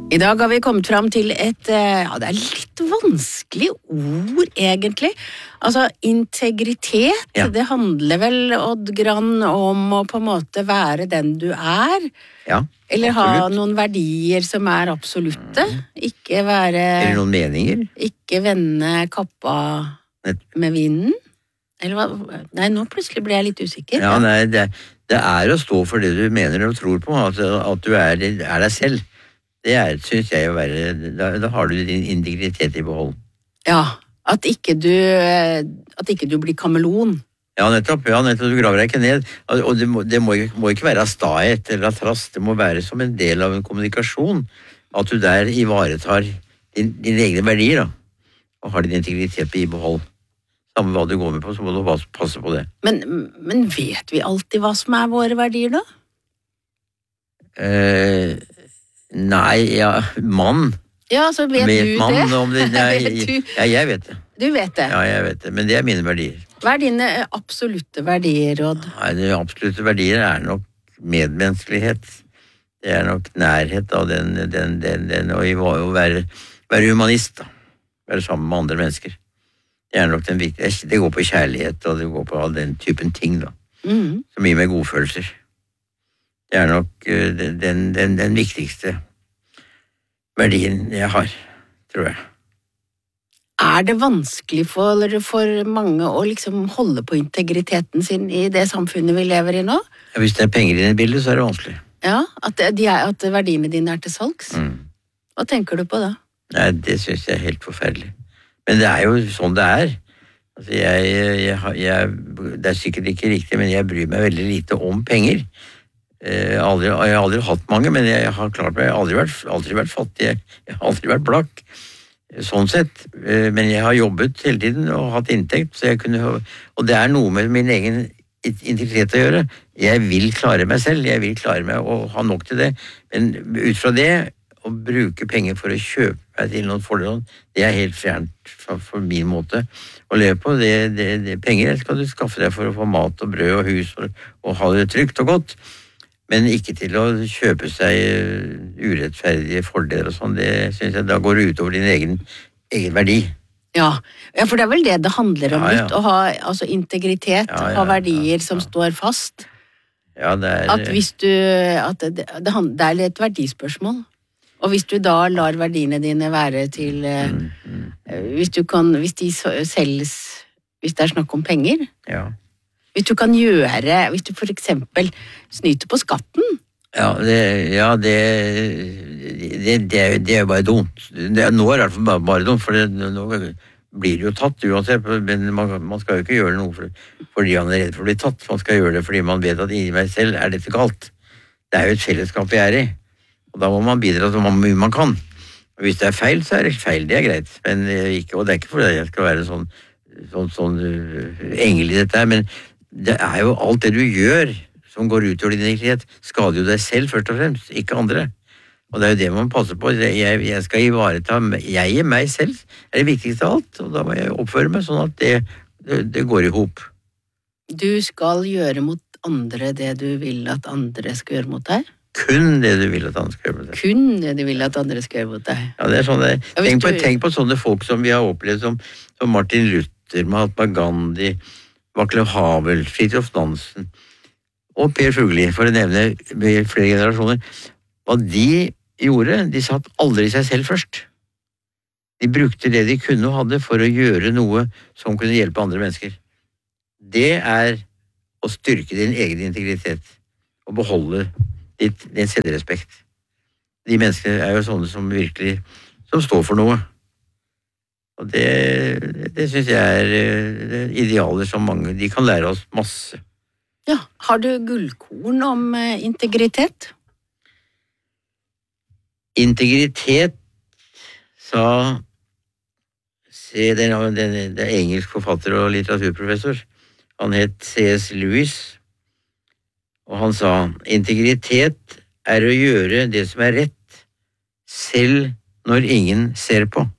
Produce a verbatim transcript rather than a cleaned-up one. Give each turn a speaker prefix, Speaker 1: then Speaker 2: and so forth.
Speaker 1: I dag har vi kommet fram til et, ja, det er litt vanskelig ord egentlig. Altså, integritet, ja. Det handler vel, Odd Gran, om å på en måte være den du er.
Speaker 2: Ja,
Speaker 1: eller
Speaker 2: absolutt.
Speaker 1: Ha noen verdier som er absolutte. Ikke være...
Speaker 2: Eller noen meninger.
Speaker 1: Ikke vende kappa med vinden. Eller hva? Nei, nå plutselig ble jeg litt usikker.
Speaker 2: Ja, nei, det, det er å stå for det du mener og tror på, at, at du er, er deg selv. Det er, synes jeg, å være, da, da har du din integritet i behold.
Speaker 1: Ja, at ikke du, at ikke du blir kameleon.
Speaker 2: Ja, nettopp, ja, nettopp, du graver deg ikke ned. Og det må, det må, må ikke være stahet eller atrast, det må være som en del av en kommunikasjon, at du der ivaretar din, dine egne verdier, da, og har din integritet i behold. Samme hva du går med på, så må du passe på det.
Speaker 1: Men, men vet vi alltid hva som er våre verdier, da?
Speaker 2: Eh... Nei, ja, mann.
Speaker 1: Ja, så vet, vet du
Speaker 2: mann,
Speaker 1: det?
Speaker 2: Om det nei, vet du? Ja, jeg vet det.
Speaker 1: Du vet det?
Speaker 2: Ja, jeg vet det, men det er mine verdier.
Speaker 1: Hva er dine absolutte verdier, Odd?
Speaker 2: Nei, de absolutte verdier er nok medmenneskelighet. Det er nok nærhet av den, den, den, den og å være, være humanist, da. Være sammen med andre mennesker. Det er nok den viktige, det går på kjærlighet, og det går på all den typen ting, da. Mm. Som gir meg godfølelser. Det er nok uh, den, den, den viktigste verdien jeg har, tror jeg.
Speaker 1: Er det vanskelig for, for mange å liksom holde på integriteten sin i det samfunnet vi lever i nå?
Speaker 2: Ja, hvis det er penger i det bildet, så er det vanskelig.
Speaker 1: Ja, at, de er, at verdiene dine er til salgs?
Speaker 2: Mm.
Speaker 1: Hva tenker du på da?
Speaker 2: Nei, det synes jeg er helt forferdelig. Men det er jo sånn det er. Altså, jeg, jeg, jeg, det er sikkert ikke riktig, men jeg bryr meg veldig lite om penger. Jeg har, aldri, jeg har aldri hatt mange, men jeg har klart meg, jeg har aldri vært, aldri vært fattig, jeg har aldri vært blakk, sånn sett, men jeg har jobbet hele tiden og hatt inntekt, så jeg kunne, og det er noe med min egen integritet å gjøre. Jeg vil klare meg selv, jeg vil klare meg og ha nok til det, men ut fra det, å bruke penger for å kjøpe meg til noen fordeler, det er helt fjernt for min måte å leve på. Det, det, det, penger skal du skaffe deg for å få mat og brød og hus og, og ha det trygt og godt. Men ikke til å kjøpe seg urettferdige fordeler og sånn, det synes jeg, da går det ut over din egen, egen verdi.
Speaker 1: Ja. Ja, for det er vel det det handler om
Speaker 2: ja, ja.
Speaker 1: litt, å ha altså, integritet, ja, ja, ha verdier ja, ja. som står fast.
Speaker 2: Ja, det er...
Speaker 1: At hvis du, at det, det, det er et verdispørsmål, og hvis du da lar verdiene dine være til, mm, mm. hvis du kan, hvis de selges, hvis det er snakk om penger,
Speaker 2: ja.
Speaker 1: Hvis du kan gjøre, hvis du for eksempel snyter på skatten.
Speaker 2: Ja, det, ja, det, det, det, er, det er jo bare dumt. Det, nå er det i hvert fall bare, bare dumt, for det, nå blir det jo tatt uansett, men man, man skal jo ikke gjøre noe for, fordi man er redd for å bli tatt. Man skal gjøre det fordi man vet at inni meg selv er dette galt. Det er jo et fellesskap vi er i, og da må man bidra så mye man kan. Og hvis det er feil, så er det feil, det er greit. Men ikke, og det er ikke fordi jeg skal være sånn, sånn, sånn engel i dette her, men det er jo alt det du gjør som går ut over din integritet, skader jo deg selv først og fremst, ikke andre. Og det er jo det man passer på. Jeg, jeg skal ivareta, jeg er meg selv, er det viktigste av alt, og da må jeg oppføre meg sånn at det, det, det går i hop.
Speaker 1: Du skal gjøre mot andre det du vil at andre skal gjøre mot deg?
Speaker 2: Kun det du vil at andre skal gjøre mot deg.
Speaker 1: Kun det du vil at andre skal gjøre mot deg.
Speaker 2: Ja, det er sånn det.
Speaker 1: Ja,
Speaker 2: tenk, på,
Speaker 1: du...
Speaker 2: tenk på sånne folk som vi har opplevd, som, som Martin Luther, Mahatma Gandhi, Václav Havel, Fridtjof Nansen og Per Fugelli, for å nevne flere generasjoner. Hva de gjorde, de satt aldri seg selv først. De brukte det de kunne og hadde for å gjøre noe som kunne hjelpe andre mennesker. Det er å styrke din egen integritet og beholde ditt, din selvrespekt. De menneskene er jo sånne som virkelig som står for noe. Og det, det synes jeg er idealer som mange, de kan lære oss masse.
Speaker 1: Ja, har du gullkorn om eh, integritet?
Speaker 2: Integritet, sa se, den, den, den engelsk forfatter og litteraturprofessor, han het C S Lewis, og han sa, integritet er å gjøre det som er rett, selv når ingen ser på.